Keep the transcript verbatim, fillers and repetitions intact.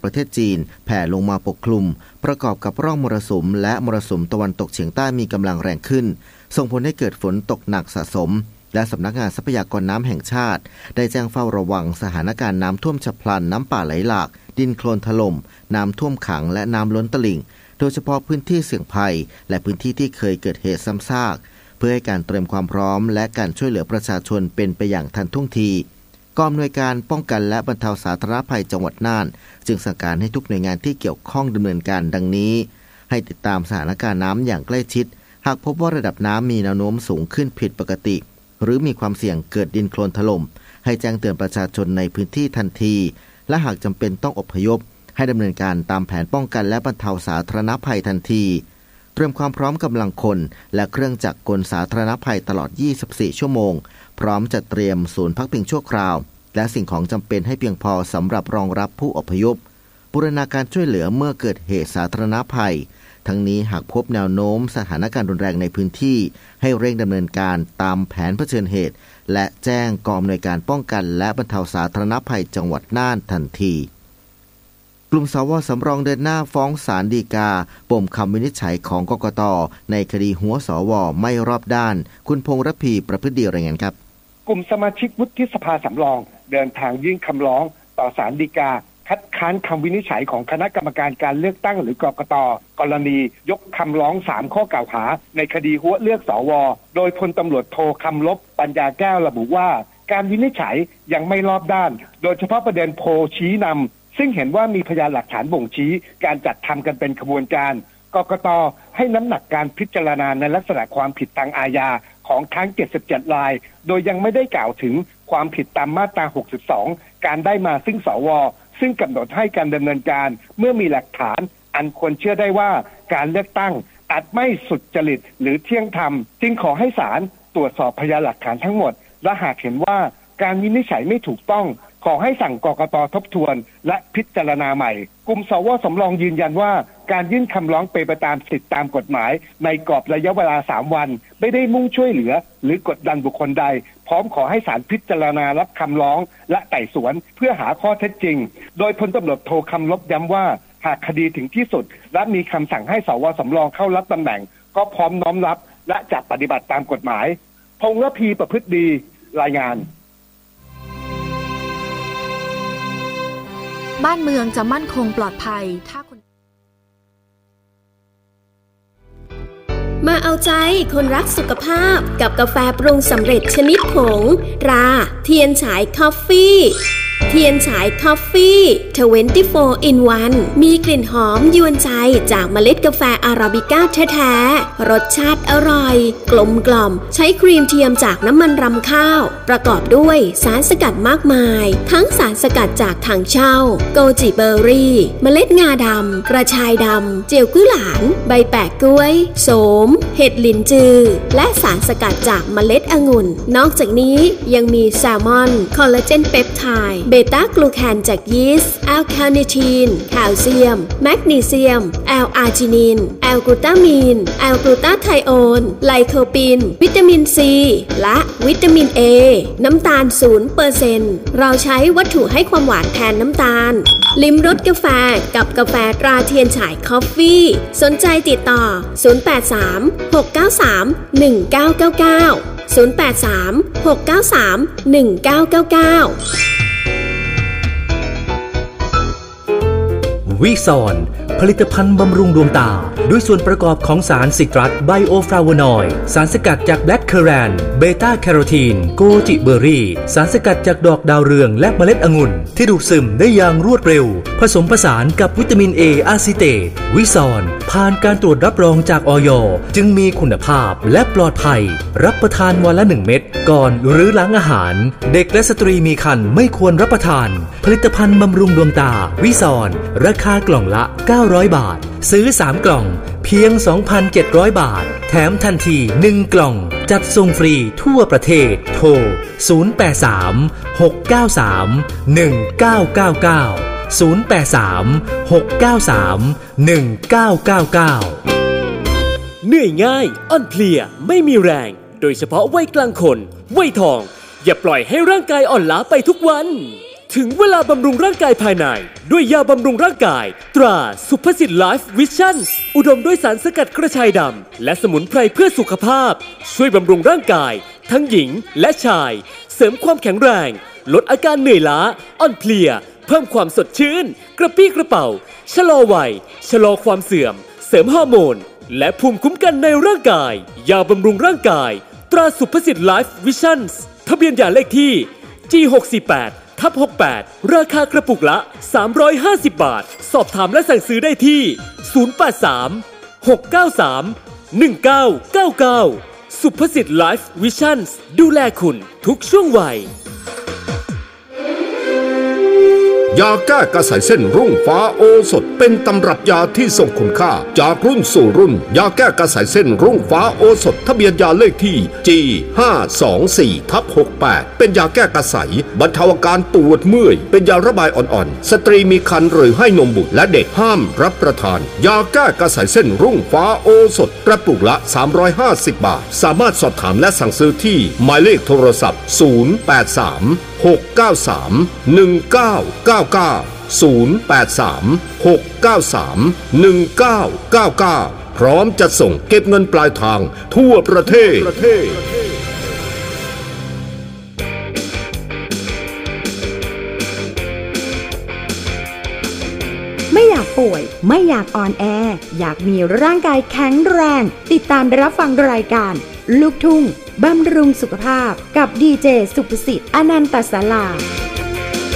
ประเทศจีนแผ่ลงมาปกคลุมประกอบกับร่องมรสุมและมรสุมตะวันตกเฉียงใต้มีกำลังแรงขึ้นส่งผลให้เกิดฝนตกหนักสะสมและสำนักงานทรัพยากรน้ำแห่งชาติได้แจ้งเฝ้าระวังสถานการณ์น้ำท่วมฉับพลันน้ำป่าไหลหลากดินโคลนถล่มน้ำท่วมขังและน้ำล้นตลิ่งโดยเฉพาะพื้นที่เสี่ยงภัยและพื้นที่ที่เคยเกิดเหตุซ้ำซากเพื่อให้การเตรียมความพร้อมและการช่วยเหลือประชาชนเป็นไปอย่างทันท่วงทีกองอำนวยการป้องกันและบรรเทาสาธารณภัยจังหวัดน่านจึงสั่งการให้ทุกหน่วยงานที่เกี่ยวข้องดำเนินการดังนี้ให้ติดตามสถานการณ์น้ำอย่างใกล้ชิดหากพบว่าระดับน้ำมีแนวโน้มสูงขึ้นผิดปกติหรือมีความเสี่ยงเกิดดินโคลนถล่มให้แจ้งเตือนประชาชนในพื้นที่ทันทีและหากจำเป็นต้องอพยพให้ดำเนินการตามแผนป้องกันและบรรเทาสาธารณภัยทันทีเตรียมความพร้อมกำลังคนและเครื่องจักรกลสาธารณภัยตลอดยี่สิบสี่ชั่วโมงพร้อมจัดเตรียมศูนย์พักพิงชั่วคราวและสิ่งของจำเป็นให้เพียงพอสำหรับรองรับผู้อพยพบูรณาการช่วยเหลือเมื่อเกิดเหตุสาธารณภัยทั้งนี้หากพบแนวโน้มสถานการณ์รุนแรงในพื้นที่ให้เร่งดำเนินการตามแผนเผชิญเหตุและแจ้งกองอำนวยการป้องกันและบรรเทาสาธารณภัยจังหวัดน่านทันทีกลุ่มสว.สำรองเดินหน้าฟ้องศาลฎีกาปมคำวินิจฉัยของกกต.ในคดีหัวสว.ไม่รอบด้านคุณพงษ์ระพีประพฤติดีรายงานครับกลุ่มสมาชิกวุฒิสภาสำรองเดินทางยื่นคำร้องต่อศาลฎีกาคัดค้านคำวินิจฉัยของคณะกรรมการการเลือกตั้งหรือกกต.กรณียกคำร้องสามข้อกล่าวหาในคดีหัวเลือกสว.โดยพลตำรวจโทคำลบปัญญาแก้วระบุว่าการวินิจฉัยยังไม่รอบด้านโดยเฉพาะประเด็นโพลชี้นำซึ่งเห็นว่ามีพยานหลักฐานบ่งชี้การจัดทำกันเป็นขบวนการกกต.ให้น้ำหนักการพิจารณาในลักษณะความผิดทางอาญาของทั้งเจ็ดสิบเจ็ดรายโดยยังไม่ได้กล่าวถึงความผิดตามมาตราหกสิบสองการได้มาซึ่งสว.ซึ่งกำหนดให้การดำเนินการเมื่อมีหลักฐานอันควรเชื่อได้ว่าการเลือกตั้งอาจไม่สุจริตหรือเที่ยงธรรมจึงขอให้ศาลตรวจสอบพยานหลักฐานทั้งหมดและหากเห็นว่าการวินิจฉัยไม่ถูกต้องขอให้สั่งกกต.ทบทวนและพิจารณาใหม่กลุ่มสว.สำรองยืนยันว่าการยื่นคำร้องเป็นไปตามสิทธิตามกฎหมายในกรอบระยะเวลาสามวันไม่ได้มุ่งช่วยเหลือหรือกดดันบุคคลใดพร้อมขอให้ศาลพิจารณารับคำร้องและไต่สวนเพื่อหาข้อเท็จจริงโดยพลตำรวจโทคำลบย้ำว่าหากคดีถึงที่สุดและมีคำสั่งให้สว.สำรองเข้ารับตำแหน่งก็พร้อมน้อมรับและจะปฏิบัติตามกฎหมายพงษ์ระพีประพฤติดีรายงานบ้านเมืองจะมั่นคงปลอดภัยถ้าคนมาเอาใจคนรักสุขภาพกับกาแฟปรุงสำเร็จชนิดผงตราเทียนฉายคอฟฟี่เทียนฉายคอฟฟี่ยี่สิบสี่ in วัน มีกลิ่นหอมยวนใจจากเมล็ดกาแฟอาราบิก้าแท้ๆรสชาติอร่อยกลมกล่อมใช้ครีมเทียมจากน้ำมันรำข้าวประกอบด้วยสารสกัดมากมายทั้งสารสกัดจากถังเช่าโกจิเบอร์รี่เมล็ดงาดำกระชายดำเจียวกุ้ยหลานใบแปะกล้วยโสมเห็ดหลินจือและสารสกัดจากเมล็ดองุ่นนอกจากนี้ยังมีแซลมอนคอลลาเจนเปปไทด์เบต้ากลูแคนจากยีสต์แอลคาเนทีนแคลเซียมแมกนีเซียมแอลอาร์จินินแอลกลูตามีนแอลกลูตาไทโอนไลโคปินวิตามินซีและวิตามินเอน้ำตาล ศูนย์เปอร์เซ็นต์ เราใช้วัตถุให้ความหวานแทนน้ำตาลลิ้มรสกาแฟกับกาแฟตราเทียนฉายคอฟฟี่สนใจติดต่อศูนย์ แปด สาม หก เก้า สาม หนึ่ง เก้า เก้า เก้าศูนย์ แปด สาม หก เก้า สาม หนึ่ง เก้า เก้า เก้าวิซอนผลิตภัณฑ์บำรุงดวงตาด้วยส่วนประกอบของสารซิตรัสไบโอฟลาโวนอยด์สารสกัดจากแบล็คเคอแรนเบต้าแคโรทีนโกจิเบอร์รี่สารสกัดจากดอกดาวเรืองและเมล็ดองุ่นที่ดูดซึมได้อย่างรวดเร็วผสมผสานกับวิตามินเออะซิเตตวิซอนผ่านการตรวจรับรองจากอย.จึงมีคุณภาพและปลอดภัยรับประทานวันละหนึ่งเม็ดก่อนหรือหลังอาหารเด็กและสตรีมีครรภ์ไม่ควรรับประทานผลิตภัณฑ์บำรุงดวงตาวิซอนราคากล่องละเก้าร้อยบาทซื้อสามกล่องเพียง สองพันเจ็ดร้อย บาทแถมทันทีหนึ่งกล่องจัดส่งฟรีทั่วประเทศโทรศูนย์ แปด สาม หก เก้า สาม หนึ่ง เก้า เก้า เก้าศูนย์ แปด สาม หก เก้า สาม หนึ่ง เก้า เก้า เก้าเหนื่อยง่ายอ่อนเพลียไม่มีแรงโดยเฉพาะวัยกลางคนวัยทองอย่าปล่อยให้ร่างกายอ่อนล้าไปทุกวันถึงเวลาบำรุงร่างกายภายในด้วยยาบำรุงร่างกายตราสุภสิทธิ์ไลฟ์วิชั่นอุดมด้วยสารสกัดกระชายดำและสมุนไพรเพื่อสุขภาพช่วยบำรุงร่างกายทั้งหญิงและชายเสริมความแข็งแรงลดอาการเหนื่อยล้าอ่อนเพลียเพิ่มความสดชื่นกระปรี้กระเป๋าชะลอวัยชะลอความเสื่อมเสริมฮอร์โมนและภูมิคุ้มกันในร่างกายยาบำรุงร่างกายตราสุภสิทธิ์ไลฟ์วิชั่นทะเบียนยาเลขที่ จี หก สี่ แปด ทับ หกแปด ราคากระปุกละสามร้อยห้าสิบบาทสอบถามและสั่งซื้อได้ที่ศูนย์ แปด สาม หก เก้า สาม หนึ่ง เก้า เก้า เก้าสุภสิทธิ์ไลฟ์วิชั่นดูแลคุณทุกช่วงวัยยาแก้กระสายเส้นรุ่งฟ้าโอสถเป็นตำรับยาที่ทรงคุณค่าจากรุ่นสู่รุ่นยาแก้กระสายเส้นรุ่งฟ้าโอสถทะเบียนยาเลขที่ จี ห้า สอง สี่ ทับ หกแปด เป็นยาแก้กระสายบรรเทาอาการปวดเมื่อยเป็นยาระบายอ่อนๆสตรีมีครรภ์หรือให้นมบุตรและเด็กห้ามรับประทานยาแก้กระสายเส้นรุ่งฟ้าโอสถกระปุกละสามร้อยห้าสิบบาทสามารถสอบถามและสั่งซื้อที่หมายเลขโทรศัพท์ศูนย์ แปด สาม หก เก้า สาม หนึ่ง เก้า เก้า เก้าศูนย์ แปด สาม หก เก้า สาม หนึ่ง เก้า เก้า เก้าพร้อมจะส่งเก็บเงินปลายทางทั่วประเทศไม่อยากป่วยไม่อยากอ่อนแออยากมีร่างกายแข็งแรงติดตามรับฟังรายการลูกทุ่งบำรุงสุขภาพกับดีเจสุภสิทธิ์อนันตศาลา